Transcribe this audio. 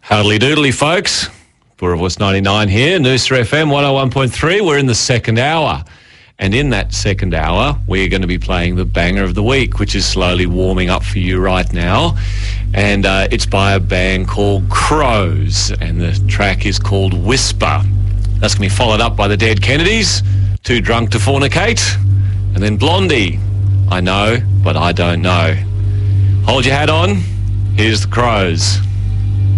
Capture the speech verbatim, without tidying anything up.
Howdly doodly, folks. Bora Voice ninety-nine here, Noosa F M one oh one point three. We're in the second hour. And in that second hour, we're going to be playing the banger of the week, which is slowly warming up for you right now. And uh, it's by a band called Crows, and the track is called Whisper. That's going to be followed up by the Dead Kennedys, Too Drunk to Fornicate, and then Blondie, I Know, But I Don't Know. Hold your hat on. Here's the Crows.